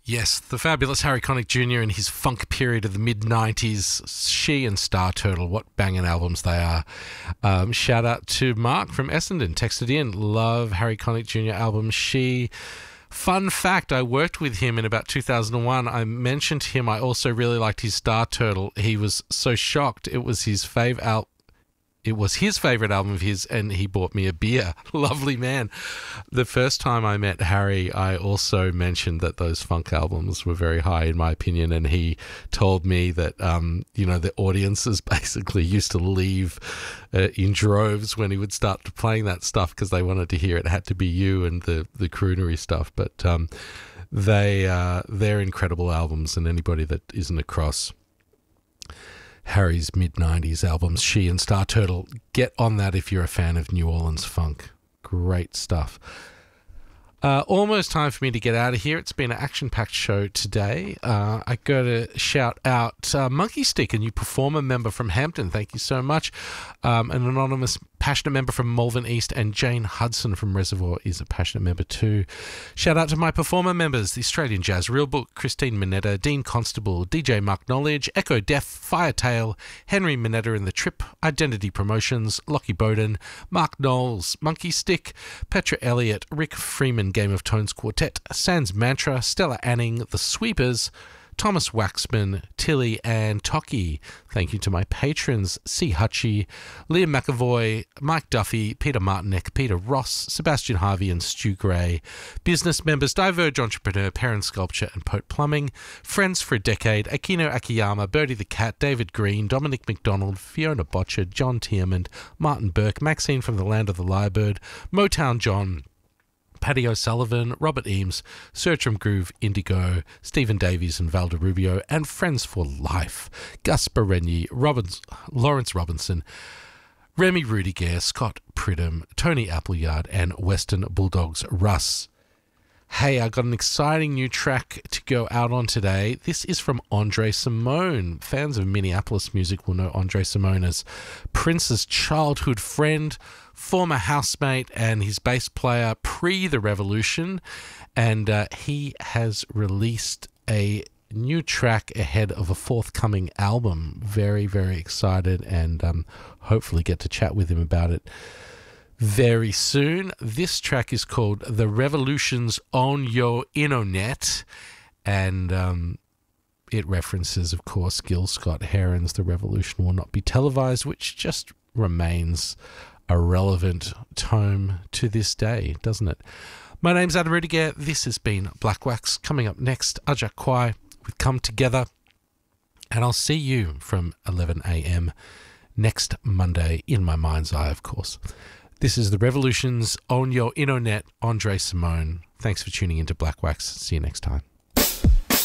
Yes, the fabulous Harry Connick Jr. in his funk period of the mid-90s. She and Star Turtle, what banging albums they are. Shout out to Mark from Essendon, texted in, love Harry Connick Jr. album She. Fun fact, I worked with him in about 2001. I mentioned to him I also really liked his Star Turtle. He was so shocked. It was his favourite album of his, and he bought me a beer. Lovely man. The first time I met Harry, I also mentioned that those funk albums were very high in my opinion, and he told me that, the audiences basically used to leave in droves when he would start playing that stuff because they wanted to hear It Had to Be You and the croonery stuff. But they're incredible albums, and anybody that isn't across Harry's mid-90s albums, She and Star Turtle, get on that if you're a fan of New Orleans funk. Great stuff. Almost time for me to get out of here. It's been an action-packed show today. I got to shout out Monkey Stick, a new performer member from Hampton. Thank you so much. An anonymous passionate member from Malvern East, and Jane Hudson from Reservoir is a passionate member too. Shout out to my performer members, the Australian Jazz Real Book, Christine Minetta, Dean Constable, DJ Mark Knowledge, Echo Deaf, Firetail, Henry Minetta and the Trip, Identity Promotions, Lockie Bowden, Mark Knowles, Monkey Stick, Petra Elliott, Rick Freeman, Game of Tones Quartet, Sans Mantra, Stella Anning, The Sweepers, Thomas Waxman, Tilly and Tocky. Thank you to my patrons, C. Hutchie, Liam McAvoy, Mike Duffy, Peter Martinek, Peter Ross, Sebastian Harvey and Stu Gray, business members Diverge Entrepreneur, Parent Sculpture and Pote Plumbing, friends for a decade, Akino Akiyama, Birdie the Cat, David Green, Dominic McDonald, Fiona Botcher, John Tiermond, Martin Burke, Maxine from the Land of the Lyrebird, Motown John, Paddy O'Sullivan, Robert Eames, Sertram Groove, Indigo, Stephen Davies and Valder Rubio, and Friends for Life, Gus Barenyi, Lawrence Robinson, Remy Rudiger, Scott Pridham, Tony Appleyard, and Western Bulldogs Russ. Hey, I got an exciting new track to go out on today. This is from Andre Simone. Fans of Minneapolis music will know Andre Simone as Prince's childhood friend, former housemate, and his bass player pre the revolution. And he has released a new track ahead of a forthcoming album. Very, very excited, and hopefully get to chat with him about it very soon. This track is called The Revolution's On Yo Internet, and it references, of course, Gil Scott-Heron's The Revolution Will Not Be Televised, which just remains a relevant tome to this day, doesn't it? My name's Adam Rudiger. This has been Black Wax. Coming up next, Ajak Kwai with Come Together, and I'll see you from 11 a.m. next Monday, in my mind's eye, of course. This is The Revolution's On Your Internet, Andre Simone. Thanks for tuning into Black Wax. See you next time.